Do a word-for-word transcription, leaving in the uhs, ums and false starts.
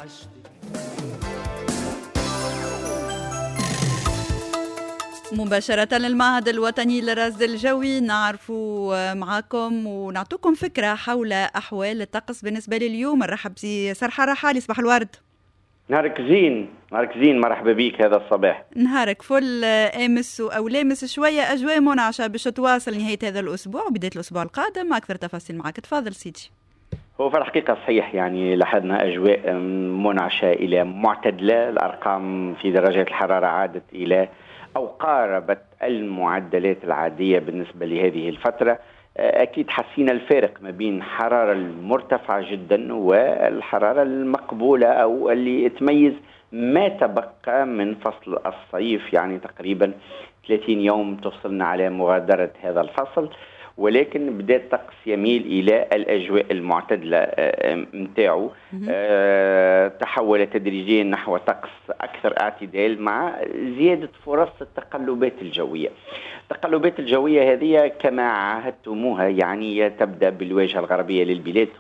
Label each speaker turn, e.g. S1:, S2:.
S1: مباشرة للمعهد الوطني للرصد الجوي نعرف معكم ونعطوكم فكرة حول أحوال الطقس بالنسبة لليوم. نرحب بسي سرحة رحالي، صباح الورد.
S2: نهارك زين، نهارك زين، مرحبا بيك هذا الصباح.
S1: نهارك فل امس او لامس شويه اجواء منعشه باش تواصل نهايه هذا الاسبوع وبدايه الاسبوع القادم. اكثر تفاصيل معك، تفضل سيدي.
S2: هو في الحقيقه صحيح، يعني لاحظنا اجواء منعشه الى معتدله، الارقام في درجات الحراره عادت الى او قاربت المعدلات العاديه بالنسبه لهذه الفتره. أكيد حسينا الفارق ما بين الحرارة المرتفعة جدا والحرارة المقبولة أو اللي تميز ما تبقى من فصل الصيف، يعني تقريبا ثلاثين يوم توصلنا على مغادرة هذا الفصل، ولكن بدأ الطقس يميل إلى الأجواء المعتدلة متاعه. أه تحول تدريجيا نحو طقس أكثر اعتدال مع زيادة فرص التقلبات الجوية. التقلبات الجوية هذه كما عهدتموها يعني تبدأ بالواجهة الغربية للبلاد